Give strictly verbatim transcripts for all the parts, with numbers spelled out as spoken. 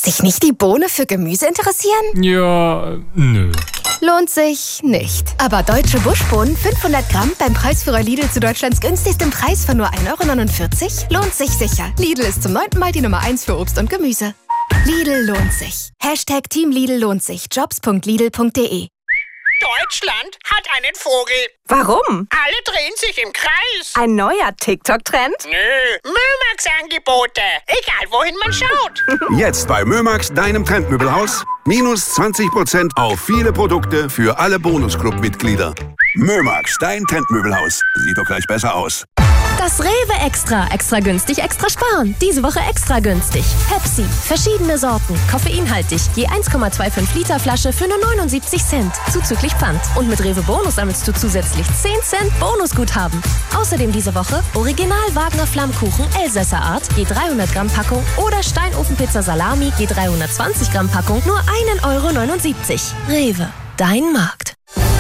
Sich nicht die Bohne für Gemüse interessieren? Ja, nö. Lohnt sich nicht. Aber deutsche Buschbohnen fünfhundert Gramm beim Preisführer Lidl zu Deutschlands günstigstem Preis von nur ein Euro neunundvierzig lohnt sich sicher. Lidl ist zum neunten Mal die Nummer eins für Obst und Gemüse. Lidl lohnt sich. Hashtag Team Lidl lohnt sich. Jobs punkt lidl punkt de. Deutschland hat einen Vogel. Warum? Alle drehen sich im Kreis. Ein neuer TikTok-Trend? Nö, Mömax-Angebote. Egal, wohin man schaut. Jetzt bei Mömax, deinem Trendmöbelhaus. Minus zwanzig Prozent auf viele Produkte für alle Bonusclub-Mitglieder. Mömax, dein Trendmöbelhaus. Sieht doch gleich besser aus. Das Rewe Extra. Extra günstig, extra sparen. Diese Woche extra günstig. Pepsi. Verschiedene Sorten. Koffeinhaltig. Je eins Komma fünfundzwanzig Liter Flasche für nur neunundsiebzig Cent. Zuzüglich Pfand. Und mit Rewe Bonus sammelst du zusätzlich zehn Cent Bonusguthaben. Außerdem diese Woche Original Wagner Flammkuchen Elsässer Art. Je dreihundert Gramm Packung. Oder Steinofenpizza Salami. Je dreihundertzwanzig Gramm Packung. Nur ein Euro neunundsiebzig. Rewe. Dein Markt.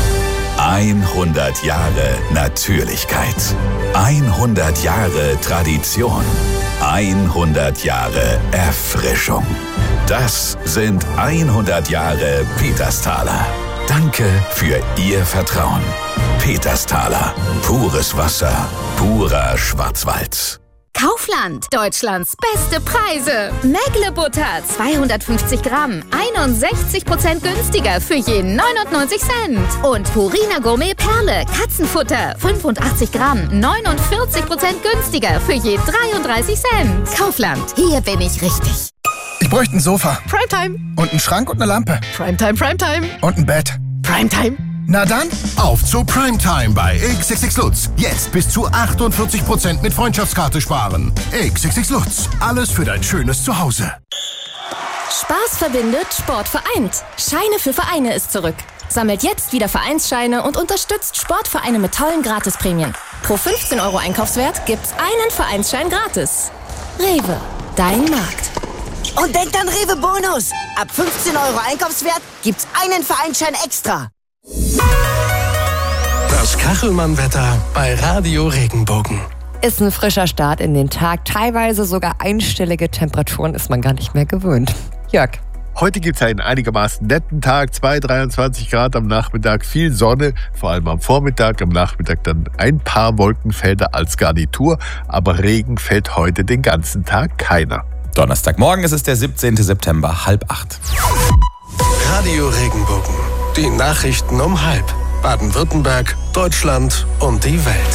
hundert Jahre Natürlichkeit. hundert Jahre Tradition. hundert Jahre Erfrischung. Das sind hundert Jahre Petersthaler. Danke für Ihr Vertrauen. Petersthaler. Pures Wasser. Purer Schwarzwald. Kaufland, Deutschlands beste Preise. Mägle Butter, zweihundertfünfzig Gramm, einundsechzig Prozent günstiger für je neunundneunzig Cent. Und Purina Gourmet Perle, Katzenfutter, fünfundachtzig Gramm, neunundvierzig Prozent günstiger für je dreiunddreißig Cent. Kaufland, hier bin ich richtig. Ich bräuchte ein Sofa. Primetime. Und einen Schrank und eine Lampe. Primetime, Primetime. Und ein Bett. Primetime. Na dann, auf zu Primetime bei X X X Lutz. Jetzt bis zu achtundvierzig Prozent mit Freundschaftskarte sparen. X X X Lutz. Alles für dein schönes Zuhause. Spaß verbindet, Sport vereint. Scheine für Vereine ist zurück. Sammelt jetzt wieder Vereinsscheine und unterstützt Sportvereine mit tollen Gratisprämien. Pro fünfzehn Euro Einkaufswert gibt's einen Vereinsschein gratis. Rewe, dein Markt. Und denkt an Rewe Bonus. Ab fünfzehn Euro Einkaufswert gibt's einen Vereinsschein extra. Das Kachelmann-Wetter bei Radio Regenbogen. Ist ein frischer Start in den Tag. Teilweise sogar einstellige Temperaturen ist man gar nicht mehr gewöhnt. Jörg. Heute gibt es einen einigermaßen netten Tag, zwei, dreiundzwanzig Grad am Nachmittag, viel Sonne, vor allem am Vormittag, am Nachmittag dann ein paar Wolkenfelder als Garnitur, aber Regen fällt heute den ganzen Tag keiner. Donnerstagmorgen ist es der siebzehnten September, halb acht. Radio Regenbogen, die Nachrichten um halb. Baden-Württemberg, Deutschland und die Welt.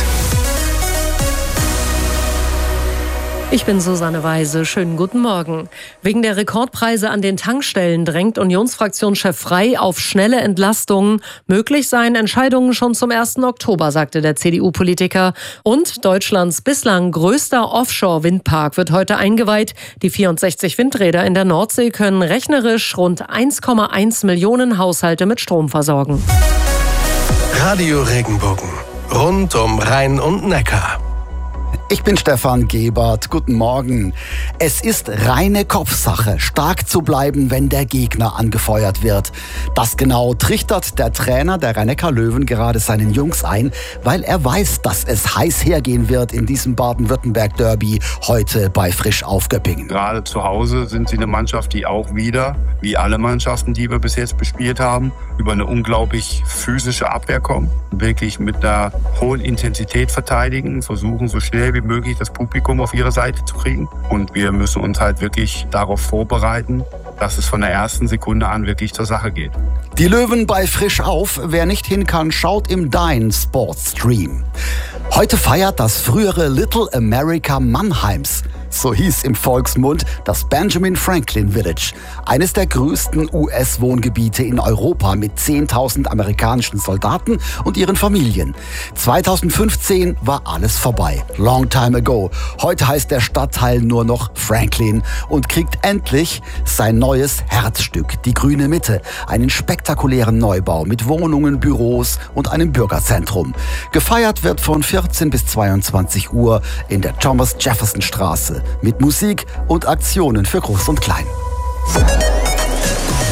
Ich bin Susanne Weise. Schönen guten Morgen. Wegen der Rekordpreise an den Tankstellen drängt Unionsfraktionschef Frey auf schnelle Entlastungen. Möglich seien Entscheidungen schon zum ersten Oktober, sagte der C D U-Politiker. Und Deutschlands bislang größter Offshore-Windpark wird heute eingeweiht. Die vierundsechzig Windräder in der Nordsee können rechnerisch rund eins Komma eins Millionen Haushalte mit Strom versorgen. Radio Regenbogen. Rund um Rhein und Neckar. Ich bin Stefan Gebert. Guten Morgen. Es ist reine Kopfsache, stark zu bleiben, wenn der Gegner angefeuert wird. Das genau trichtert der Trainer der Rhein-Neckar Löwen gerade seinen Jungs ein, weil er weiß, dass es heiß hergehen wird in diesem Baden-Württemberg-Derby heute bei Frisch auf Göppingen. Gerade zu Hause sind sie eine Mannschaft, die auch wieder, wie alle Mannschaften, die wir bis jetzt bespielt haben, über eine unglaublich physische Abwehr kommen. Wirklich mit einer hohen Intensität verteidigen, versuchen so schnell wie möglich das Publikum auf ihre Seite zu kriegen. Und wir müssen uns halt wirklich darauf vorbereiten, dass es von der ersten Sekunde an wirklich zur Sache geht. Die Löwen bei Frisch auf. Wer nicht hin kann, schaut im Dein Sportstream. Heute feiert das frühere Little America Mannheims. So hieß im Volksmund das Benjamin Franklin Village, eines der größten U S-Wohngebiete in Europa mit zehntausend amerikanischen Soldaten und ihren Familien. zweitausendfünfzehn war alles vorbei. Long time ago. Heute heißt der Stadtteil nur noch Franklin und kriegt endlich sein neues Herzstück, die Grüne Mitte, einen spektakulären Neubau mit Wohnungen, Büros und einem Bürgerzentrum. Gefeiert wird von vierzehn bis zweiundzwanzig Uhr in der Thomas Jefferson Straße mit Musik und Aktionen für Groß und Klein. Der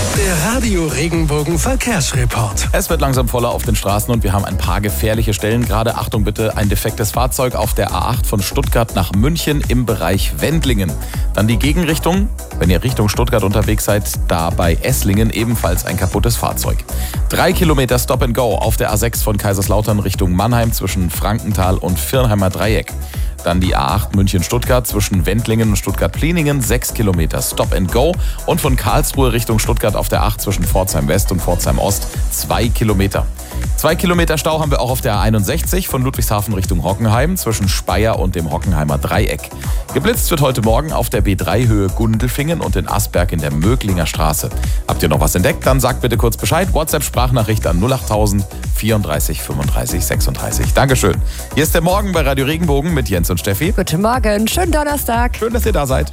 Radio Regenbogen Verkehrsreport. Es wird langsam voller auf den Straßen und wir haben ein paar gefährliche Stellen. Gerade, Achtung bitte, ein defektes Fahrzeug auf der A acht von Stuttgart nach München im Bereich Wendlingen. Dann die Gegenrichtung, wenn ihr Richtung Stuttgart unterwegs seid, da bei Esslingen ebenfalls ein kaputtes Fahrzeug. Drei Kilometer Stop and Go auf der A sechs von Kaiserslautern Richtung Mannheim zwischen Frankenthal und Virnheimer Dreieck. Dann die A acht München-Stuttgart zwischen Wendlingen und Stuttgart-Pliningen, sechs Kilometer Stop and Go. Und von Karlsruhe Richtung Stuttgart auf der acht zwischen Pforzheim West und Pforzheim Ost, zwei Kilometer. Zwei Kilometer Stau haben wir auch auf der A einundsechzig von Ludwigshafen Richtung Hockenheim zwischen Speyer und dem Hockenheimer Dreieck. Geblitzt wird heute Morgen auf der B drei Höhe Gundelfingen und in Asberg in der Möglinger Straße. Habt ihr noch was entdeckt? Dann sagt bitte kurz Bescheid. WhatsApp-Sprachnachricht an null achttausend vierunddreißig fünfunddreißig sechsunddreißig. Dankeschön. Hier ist der Morgen bei Radio Regenbogen mit Jens und Steffi. Guten Morgen, schönen Donnerstag. Schön, dass ihr da seid.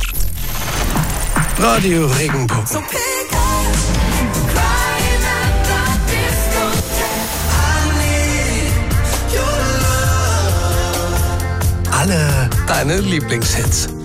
Radio Regenbogen. Alle deine Lieblingshits.